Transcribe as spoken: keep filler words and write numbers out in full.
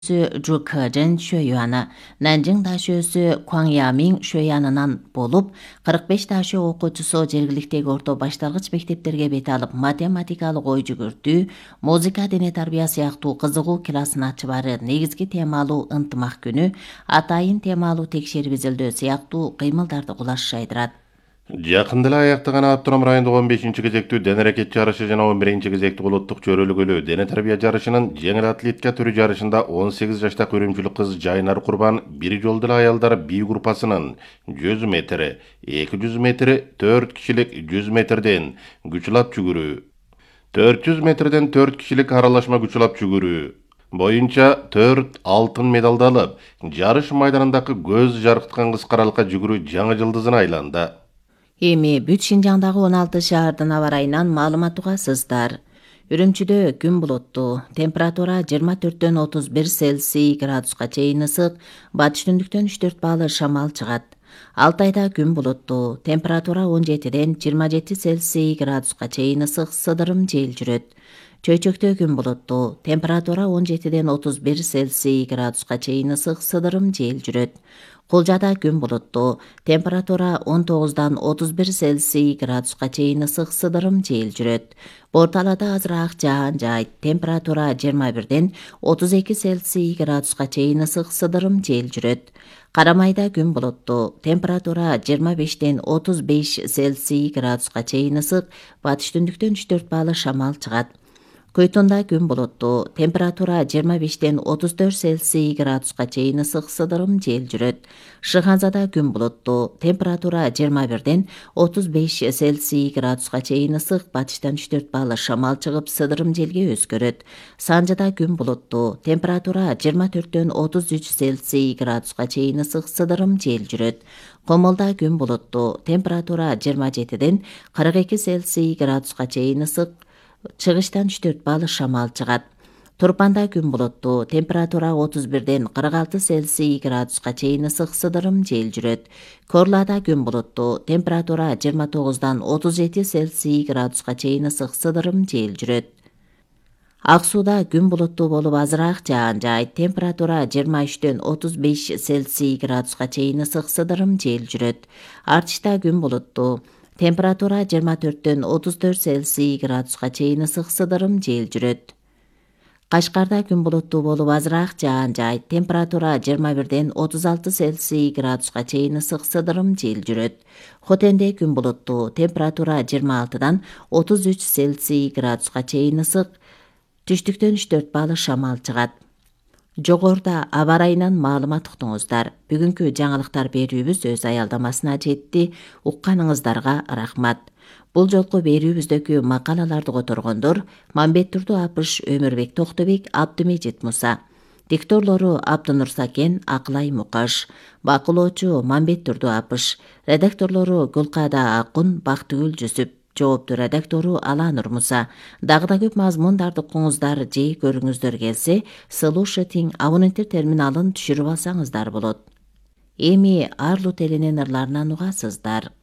Zhu Kejin Xue Nanjing daşösü Kuang Yaming Xue bolup, кырк беш daşı окуучусу жергиликтеги орто башталгыч мектептерге бет алып, математикалык ой жүгүртүү, музыка, дене тарбия сыяктуу кызыгуу классын ачыбары, негизги темалуу ынтымак күнү, атайын темалуу текшерип изилдөө сыяктуу кыймылдарды кулаш жайдырат. Жакында эле аяктаган Автоном райондук он бешинчи кезектүү дене аракет жарышы жана он биринчи кезектүү улуттук чөйрөлгөлүү дене тарбия жарышынын жеңил атлетика түрү жарышында он сегиз жаштагы үрүмчүлүк кыз Жайнар Курбан бир жолдуу эле аялдар би группасынын жүз метр, эки жүз метр, төрт кишилик жүз метрден күчлап жүгүрүү, төрт жүз метрден төрт кишилик аралашма күчлап жүгүрүү боюнча төрт алтын медалды алып, жарыш майданындагы көз жаркыткан кыскаралыкка жүгүрүү жаңы жылдызына айланды. Эми бүт Шинжаңдагы он алты шаардын аба ырайынан маалымат угасыздар. Үрүмчүдө күн булуттуу, температура жыйырма төрттөн отуз бир Цельсий градуска чейин ысык, батыш түндүктөн үч төрт балл шамал чыгат. Алтайда күн булуттуу, температура он жетиден жыйырма жети Цельсий градуска чейин ысык, сыдырым жел жүрөт. Чөйчөктө күн булуттуу, температура он жетиден отуз бир Цельсий градуска чейин ысык, сыдырым жел жүрөт. Кулжада күн булуттуу, температура он тогуздан отуз бир Цельсий градуска чейин ысык, сыдырым жел жүрөт. Борталада азыраак жаан жайт, температура жыйырма бирден отуз эки Цельсий градуска чейин ысык, сыдырым жел жүрөт. Карамайда күн булуттуу, температура жыйырма бештен отуз беш Цельсий градуска чейин ысык, батыш түндүктөн үч төрт балл шамал чыгат. Көйтонда күн булуттуу, температура жыйырма бештен отуз төрт Цельсий градуска чейин ысык, сыдырым жел жүрөт. Шыганзада күн булуттуу, температура жыйырма бирден отуз беш Цельсий градуска чейин ысык, батыштан үч төрт балл шамал чыгып, сыдырым желге өзгөрөт. Санжада күн булуттуу, температура жыйырма төрттөн отуз үч Цельсий градуска чейин ысык, сыдырым жел жүрөт. Комолда күн булуттуу, температура жыйырма жетиден кырк эки Цельсий градуска чейин ысык, чыгыштан үч төрт балл шамал чыгат. Турпанда күн булуттуу, температура отуз бирден кырк алты Цельсий градуска чейин ысык, сыдырым жел жүрөт. Корлада күн булуттуу, температура жыйырма тогуздан отуз жети Цельсий градуска чейин ысык, сыдырым жел жүрөт. Ак сууда күн булуттуу болуп азыраак жаан жайт, температура жыйырма үчтөн отуз беш Цельсий градуска чейин ысык, сыдырым жел жүрөт. Артышта күн булуттуу, температура жыйырма төрттөн отуз төрт Цельсий градуска чейин ысык, сыдырым жел жүрөт. Кашкарда күн булуттуу болуп азыраак жаан жайт, температура жыйырма бирден отуз алты Цельсий градуска чейин ысык, сыдырым жел жүрөт. Хотенде күн булуттуу, температура жыйырма алтыдан отуз үч Цельсий градуска чейин ысык, түштүктөн үч төрт балл шамал чыгат. Жогоруда аба ырайынан маалымат уктуңуздар. Бүгүнкү жаңылыктар берүүбүз өз аялдамасына жетти. Укканыңыздарга рахмат. Бул жолку берүүбүздөгү макалаларды которгондор Мамбеттурду Апыш, Өмүрбек Токтобек, Абдымежит Муса. Дикторлору Абдынур Сакен, Акылай Мукаш. Бакылоочу Мамбеттурду Апыш. Редакторлору Гүлкада Акун, Бактыгүл Жүсүп. Жоопту редактору Аланур Муса. Дагы да көп мазмундарды угуңуздар же көрүңүздөр келсе, слушатинг абоненттер терминалын түшүрүп алсаңыздар болот. Эми Арлу теленин ырларынан угасыздар.